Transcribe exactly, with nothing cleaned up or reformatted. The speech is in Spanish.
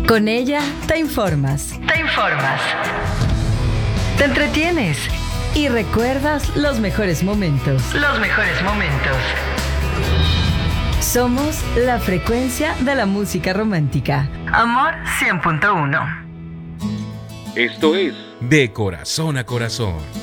Con ella te informas. Te informas. Te entretienes. Y recuerdas los mejores momentos. Los mejores momentos. Somos la frecuencia de la música romántica. Amor cien punto uno. Esto es De Corazón a Corazón.